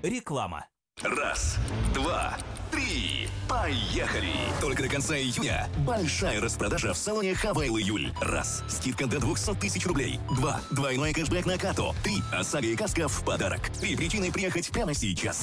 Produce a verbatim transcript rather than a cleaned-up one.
Реклама. Раз, два, три, поехали! Только до конца июня большая распродажа в салоне Хавейл июль. Раз, скидка до двухсот тысяч рублей. Два, двойной кэшбэк на карту. Три, ОСАГО и каска в подарок. Три причины приехать прямо сейчас.